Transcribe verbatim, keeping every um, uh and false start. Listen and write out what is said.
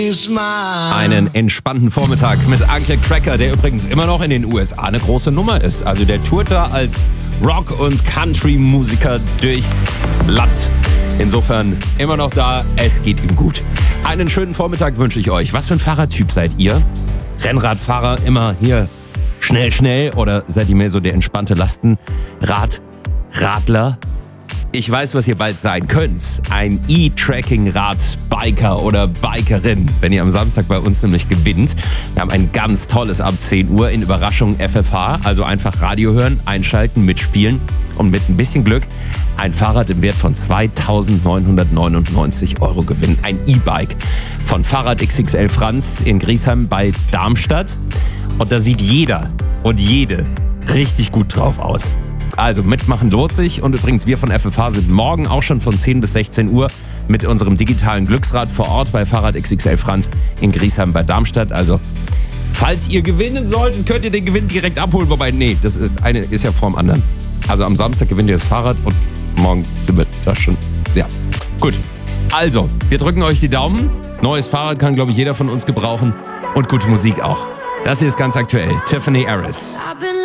Einen entspannten Vormittag mit Uncle Cracker, der übrigens immer noch in den U S A eine große Nummer ist. Also der tourt da als Rock- und Country-Musiker durchs Land. Insofern immer noch da, es geht ihm gut. Einen schönen Vormittag wünsche ich euch. Was für ein Fahrradtyp seid ihr? Rennradfahrer, immer hier schnell, schnell? Oder seid ihr mehr so der entspannte Lastenrad-Radler? Ich weiß, was ihr bald sein könnt. Ein E-Tracking-Rad-Biker oder Bikerin, wenn ihr am Samstag bei uns nämlich gewinnt. Wir haben ein ganz tolles ab zehn Uhr in Überraschung F F H. Also einfach Radio hören, einschalten, mitspielen und mit ein bisschen Glück ein Fahrrad im Wert von zweitausendneunhundertneunundneunzig Euro gewinnen. Ein E-Bike von Fahrrad X X L Franz in Griesheim bei Darmstadt. Und da sieht jeder und jede richtig gut drauf aus. Also mitmachen lohnt sich. Und übrigens, wir von F F H sind morgen auch schon von zehn bis sechzehn Uhr mit unserem digitalen Glücksrad vor Ort bei Fahrrad X X L Franz in Griesheim bei Darmstadt. Also, falls ihr gewinnen solltet, könnt ihr den Gewinn direkt abholen. Wobei, nee, das ist, eine ist ja vor dem anderen. Also am Samstag gewinnt ihr das Fahrrad und morgen sind wir da schon. Ja, gut. Also, wir drücken euch die Daumen. Neues Fahrrad kann, glaube ich, jeder von uns gebrauchen. Und gute Musik auch. Das hier ist ganz aktuell. Tiffany Harris.